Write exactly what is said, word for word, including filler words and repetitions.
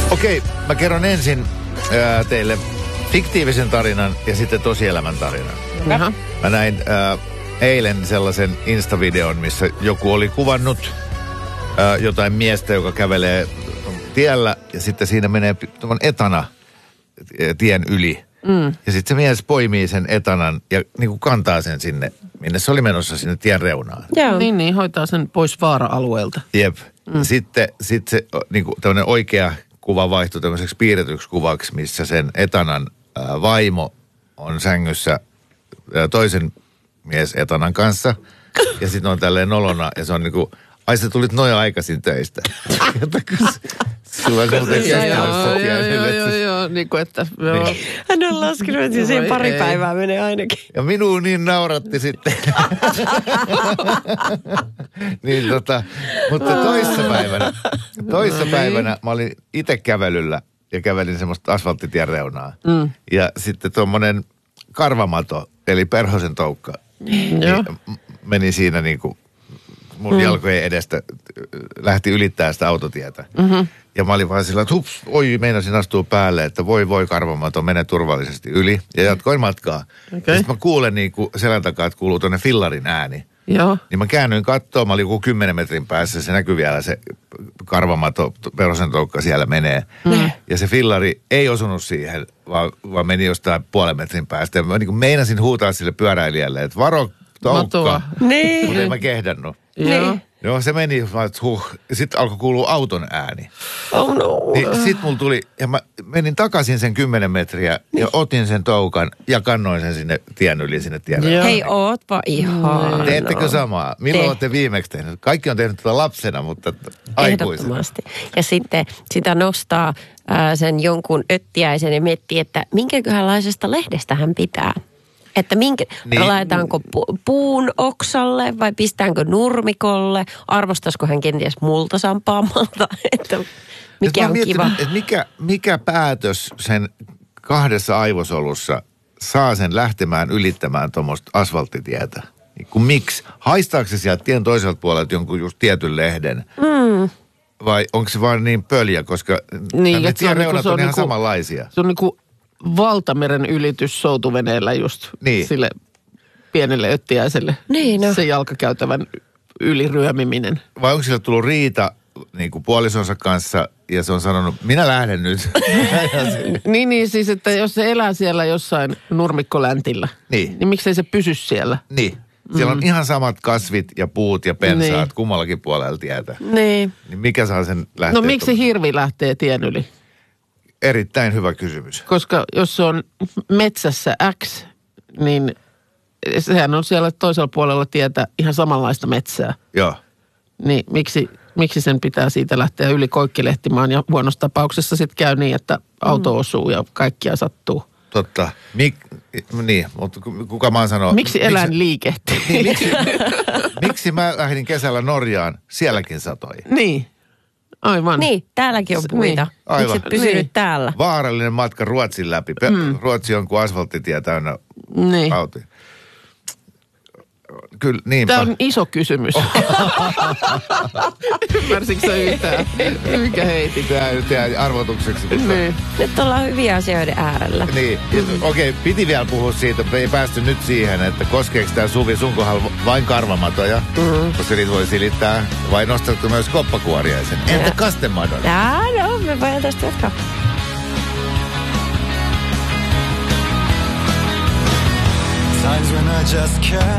Okei, mä kerron ensin ää, teille fiktiivisen tarinan ja sitten tosielämän tarinan. Jaha. Mä näin ää, eilen sellaisen Insta-videon, missä joku oli kuvannut ää, jotain miestä, joka kävelee tiellä ja sitten siinä menee tuon etana tien yli. Mm. Ja sitten se mies poimii sen etanan ja niin kuin kantaa sen sinne, minne se oli menossa sinne tien reunaan. Joo. Niin, niin, hoitaa sen pois vaara-alueelta. Jep. Mm. Sitten sit se niin kuin tämmöinen oikea kuva vaihtui tämmöiseksi piirretyksi kuvaksi, missä sen etanan ää, vaimo on sängyssä ää, toisen mies etanan kanssa. Ja sitten on tälleen nolona ja se on niinku, ai sä tulit noin aikaisin töistä. Sulla on muuten Joo, joo, joo, joo, niin kuin että, joo. Niin. Hän on laskenut, että siihen pari päivää menee ainakin. Ja minua niin nauratti sitten. niin tota, mutta toissapäivänä, toissapäivänä mä olin itse kävelyllä ja kävelin semmoista asfalttitien reunaa. Mm. Ja sitten tuommoinen karvamato, eli perhosen toukka, niin meni siinä niinku mun mm. jalkojen edestä, lähti ylittämään sitä autotietä. Mm-hmm. Ja mä olin vaan sillä, että hups, oi, meinasin astua päälle, että voi voi karvamato, mene turvallisesti yli. Ja jatkoin matkaa. Okay. Ja sitten mä kuulen niin kuin selän takaa, että kuuluu tuonne fillarin ääni. Joo. Niin mä käännyin kattoon, mä olin joku kymmenen metrin päässä, se näkyy vielä se karvamato, perhosen toukka siellä menee. Mm. Ja se fillari ei osunut siihen, vaan, vaan meni jostain puolen metrin päästä. Ja mä niin kuin meinasin huutaa sille pyöräilijälle, että varo toukka. Niin. Mutta en mä kehdannut. Joo. Joo, se meni, huh. Sitten alkoi kuulua auton ääni. Oh no. Niin sit mulla tuli, ja mä menin takaisin sen kymmenen metriä niin. Ja otin sen toukan ja kannoin sen sinne tien yli, sinne tien yli. Hei, ootpa ihana. Teettekö samaa? Milloin Te. olette viimeksi tehnyt? Kaikki on tehnyt tätä lapsena, mutta aikuisena. Ehdottomasti. Ja sitten sitä nostaa ää, sen jonkun öttiäisen ja miettii, että minkäköhänlaisesta lehdestä hän pitää. Että minkä, niin. laitaanko pu- puun oksalle vai pistäänkö nurmikolle? Arvostaisiko hän kenties multasampaamalta? Että mikä on kiva. Että mikä, mikä päätös sen kahdessa aivosolussa saa sen lähtemään ylittämään tuommoista asfalttitietä? Kun miksi? Haistaako se sieltä tien toiselta puolelta jonkun just tietyn lehden? Mm. Vai onko se vaan niin pöljä, koska niin, ne tien reunat on, on ihan niinku, samanlaisia? Se on niinku valtameren ylitys soutuveneellä just niin. Sille pienelle öttiäiselle. Niin, no. Se jalkakäytävän yliryömiminen. Vai onko sille tullut riita niin kuin puolisonsa kanssa ja se on sanonut, minä lähden nyt. niin, niin siis, että jos se elää siellä jossain nurmikkoläntillä, niin, niin miksei se pysy siellä? Niin. Siellä mm. on ihan samat kasvit ja puut ja pensaat niin. Kummallakin puolella tietä. Niin. Niin mikä saa sen lähteä? No miksi hirvi lähtee tien yli? Erittäin hyvä kysymys. Koska jos se on metsässä X, niin sehän on siellä toisella puolella tietä ihan samanlaista metsää. Joo. Niin miksi, miksi sen pitää siitä lähteä yli koikkelehtimaan ja huonossa tapauksessa sitten käy niin, että auto osuu ja kaikkia sattuu. Totta. Mik, niin, mutta kuka mä sanoo? Miksi eläin miksi, liikehtii? Niin, miksi, miksi mä lähdin kesällä Norjaan, sielläkin satoi? Niin. Aivan. Niin, täälläkin on puita. Niin. Aivan. Miksi pysynyt niin. täällä? Vaarallinen matka Ruotsin läpi. Mm. Ruotsi on kuin asfalttitie täynnä niin. autoja. Kyllä, niinpä. Tämä on iso kysymys. Ymmärsitkö sä yhtään? Mikä heitit? Tämä tehdään arvotukseksi. Niin. Nyt ollaan hyviä asioiden äärellä. Niin. Mm. Okei, okay, piti vielä puhua siitä, mutta ei päästy nyt siihen, että koskeeko tämä Suvi sun kohdalla vain karvamatoja, mm. koska niitä voi silittää, vai nostatko myös koppakuoriaisen? Entä kastemadon? Jaa, no, me voidaan tästä jatkaa. Times when I just can't